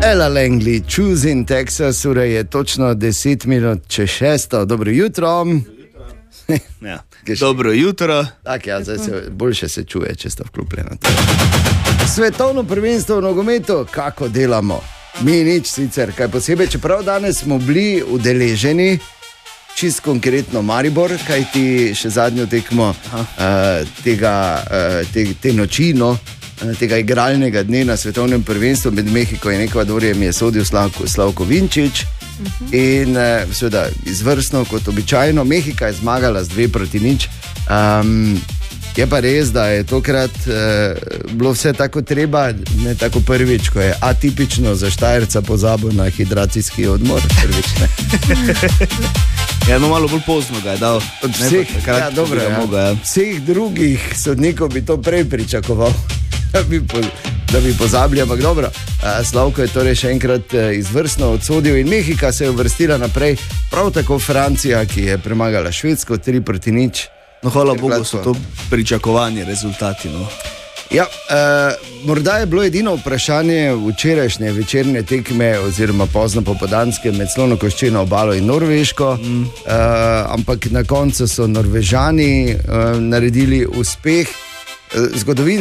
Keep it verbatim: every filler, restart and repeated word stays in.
Ella Langley, Choosing Texas, ura je točno deset minut čez šesto. Dobro jutro. Ja. Dobro jutro. Tak, ja, zdaj se boljše se čuje, če sta vklopljena. Svetovno prvenstvo v nogometu, kako delamo? Mi nič sicer, kaj posebej, čeprav danes smo bili udeleženi, čist konkretno Maribor, kaj ti še zadnjo tekmo uh, tega, uh, te, te noči, no, tega igralnega dne na svetovnem prvenstvu med Mehiko in Ekvadorjem je sodil Slavko, Slavko Vinčič. Uh-huh. In uh, seveda izvrstno kot običajno, Mehika je zmagala z dve proti nič. Um, je pa res, da je tokrat uh, bilo vse tako treba, ne tako prvič, ko je atipično za Štajerca pozabil na hidracijski odmor. Prvič, ne. Ja, no, malo bolj pozno ga je dal. Od vseh, ne, ja, dobro, ja. Moga, ja. Vseh drugih sodnikov bi to prej pričakoval, da bi, po, da bi pozabili, ampak dobro. Slavko je torej še enkrat izvrstno odsodil in Mehika se je uvrstila naprej. Prav tako Francija, ki je premagala Švedsko tri proti nič. No, hvala Bogu, so to pričakovani rezultati, no. Ja, uh, morda je bilo edino vprašanje včerajšnje večerne tekme oziroma pozno popoldanske med Slonokoščeno obalo in Norveško, mm. uh, ampak na koncu so Norvežani uh, naredili uspeh. Uh,